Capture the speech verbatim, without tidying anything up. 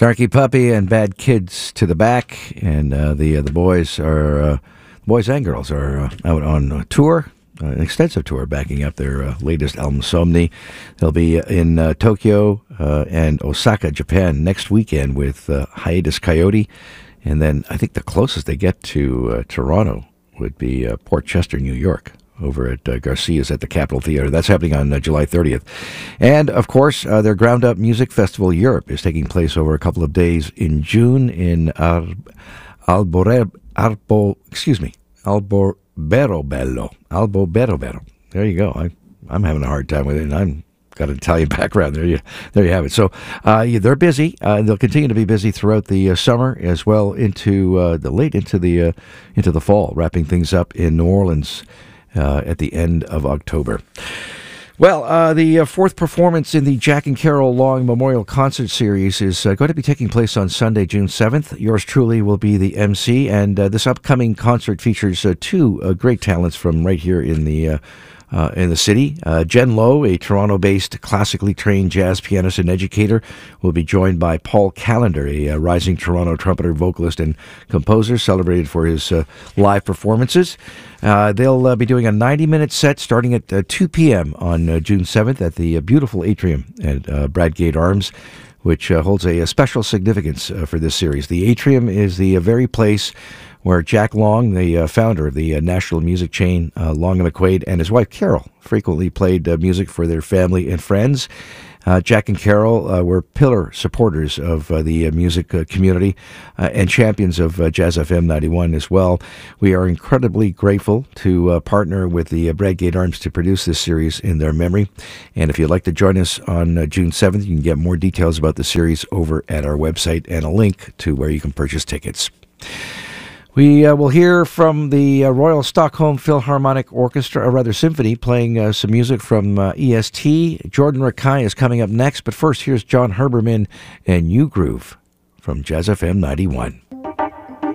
Snarky Puppy and Bad Kids to the back, and uh, the uh, the boys are uh, boys and girls are uh, out on uh, tour, uh, an extensive tour, backing up their uh, latest album, Somni. They'll be in uh, Tokyo uh, and Osaka, Japan, next weekend with uh, Hiatus Coyote, and then I think the closest they get to uh, Toronto would be uh, Port Chester, New York, over at uh, Garcia's at the Capitol Theater. That's happening on uh, July thirtieth. And, of course, uh, their Ground Up Music Festival Europe is taking place over a couple of days in June in Ar- Albore- Arbo, excuse me, Alboberobello. Alboberobello. There you go. I, I'm having a hard time with it, and I'm got an Italian background. There you, there you have it. So uh, yeah, they're busy. Uh, they'll continue to be busy throughout the uh, summer as well into uh, the late into the uh, into the fall, wrapping things up in New Orleans Uh, at the end of October. Well, uh, the uh, fourth performance in the Jack and Carol Long Memorial Concert Series is uh, going to be taking place on Sunday, June seventh. Yours truly will be the M C, and uh, this upcoming concert features uh, two uh, great talents from right here in the uh, uh, in the city. Uh, Jen Lowe, a Toronto-based classically trained jazz pianist and educator, will be joined by Paul Callender, a uh, rising Toronto trumpeter, vocalist, and composer, celebrated for his uh, live performances. Uh, they'll uh, be doing a ninety-minute set starting at uh, two p.m. on uh, June seventh at the uh, beautiful atrium at uh, Bradgate Arms, which uh, holds a, a special significance uh, for this series. The atrium is the uh, very place where Jack Long, the uh, founder of the uh, national music chain uh, Long and McQuaid, and his wife Carol frequently played uh, music for their family and friends. Uh, Jack and Carol uh, were pillar supporters of uh, the uh, music uh, community uh, and champions of uh, Jazz F M ninety-one as well. We are incredibly grateful to uh, partner with the uh, Bradgate Arms to produce this series in their memory. And if you'd like to join us on uh, June seventh, you can get more details about the series over at our website and a link to where you can purchase tickets. We uh, will hear from the uh, Royal Stockholm Philharmonic Orchestra, or rather symphony, playing uh, some music from uh, E S T. Jordan Rakai is coming up next, but first here's John Herbermann and U Groove from Jazz F M ninety-one.